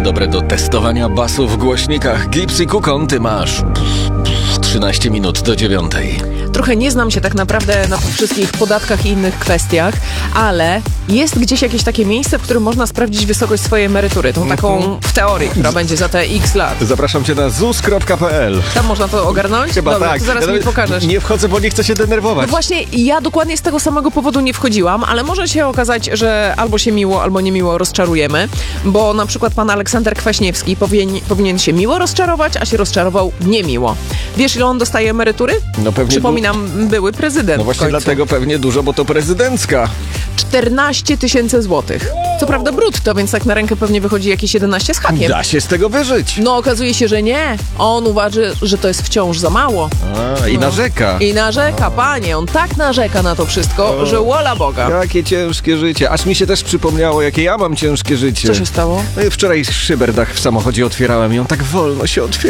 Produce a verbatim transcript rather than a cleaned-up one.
dobre do testowania basu w głośnikach. Gips i Kukon, ty masz trzynaście minut do dziewiątej. Trochę nie znam się tak naprawdę na tych wszystkich podatkach i innych kwestiach, ale jest gdzieś jakieś takie miejsce, w którym można sprawdzić wysokość swojej emerytury. Tą taką w teorii, która będzie za te x lat. Zapraszam cię na zus kropka p l. Tam można to ogarnąć? Chyba Dobra, tak. to zaraz Ja mi pokażesz. Nie wchodzę, bo nie chcę się denerwować. No właśnie, ja dokładnie z tego samego powodu nie wchodziłam, ale może się okazać, że albo się miło, albo niemiło rozczarujemy, bo na przykład pan Aleksander Kwaśniewski powinien, powinien się miło rozczarować, a się rozczarował niemiło. Wiesz, ile on dostaje emerytury? No pewnie. Przypominam, były prezydent. No w właśnie końcu. dlatego pewnie dużo, bo to prezydencka. czternaście tysięcy złotych. Co prawda brutto, więc tak na rękę pewnie wychodzi jakieś jedenaście z hakiem. Da się z tego wyżyć. No okazuje się, że nie. On uważa, że to jest wciąż za mało. A, i No. narzeka. I narzeka, panie. On tak narzeka na to wszystko, O. że wola Boga. Jakie ciężkie życie. Aż mi się też przypomniało, jakie ja mam ciężkie życie. Co się stało? No i wczoraj szyberdach w samochodzie otwierałem i on tak wolno się otwierał.